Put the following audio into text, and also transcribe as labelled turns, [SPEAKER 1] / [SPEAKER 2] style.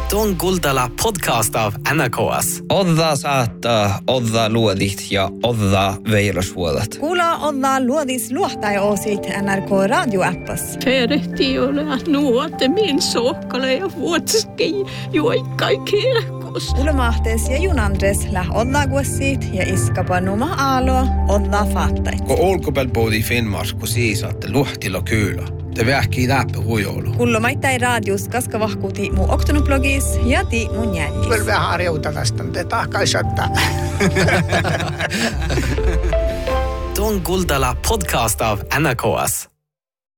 [SPEAKER 1] Tuon Kuultala podcast av NRKS.
[SPEAKER 2] Odda saattaa, odda luodit ja odda veilosvuodat.
[SPEAKER 3] Kuulla odda luodis luohtaja-osit NRK radioappas.
[SPEAKER 4] Perehti ole nuote min sokkale ja vuotski juoikkai kirkos.
[SPEAKER 3] Ulmahtes ja junandres läh odda guossit ja iskapa numa aalo odda faattait.
[SPEAKER 5] Kun olkopelpoodi Finnmars, kun siisaatte luhtilla kyylä. Te vähkii läppä huijoulu.
[SPEAKER 3] Kullomaittai radius kaskavahkuti mu oktonublogis ja ti mun jäljis.
[SPEAKER 6] Kyllä vähän harjoitanasta, te tahkaisattaa.
[SPEAKER 1] Tuon Kuultala podcast av NRKS.